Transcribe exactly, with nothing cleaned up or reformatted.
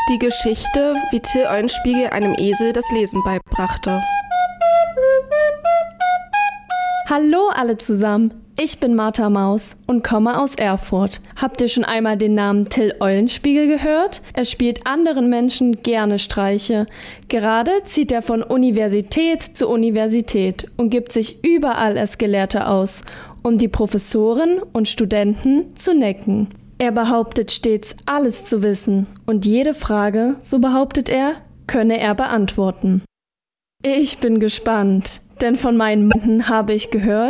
Die Geschichte, wie Till Eulenspiegel einem Esel das Lesen beibrachte. Hallo alle zusammen, ich bin Martha Maus und komme aus Erfurt. Habt ihr schon einmal den Namen Till Eulenspiegel gehört? Er spielt anderen Menschen gerne Streiche. Gerade zieht er von Universität zu Universität und gibt sich überall als Gelehrter aus, um die Professoren und Studenten zu necken. Er behauptet stets alles zu wissen und jede Frage, so behauptet er, könne er beantworten. Ich bin gespannt, denn von meinen Munden habe ich gehört,